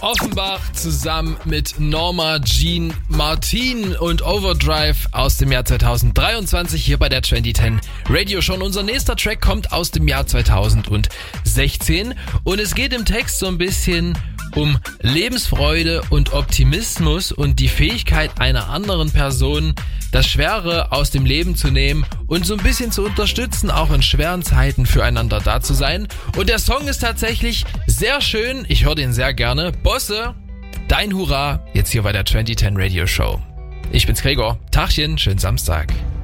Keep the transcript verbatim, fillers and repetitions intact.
Offenbach zusammen mit Norma Jean Martin und Overdrive aus dem Jahr zweitausenddreiundzwanzig hier bei der zwanzig zehn Radio Show. Und unser nächster Track kommt aus dem Jahr zweitausendsechzehn und es geht im Text so ein bisschen um Lebensfreude und Optimismus und die Fähigkeit einer anderen Person, das Schwere aus dem Leben zu nehmen und so ein bisschen zu unterstützen, auch in schweren Zeiten füreinander da zu sein. Und der Song ist tatsächlich sehr schön, ich höre den sehr gerne. Bosse, dein Hurra, jetzt hier bei der zwanzig zehn Radio Show. Ich bin's Gregor, Tachchen, schönen Samstag.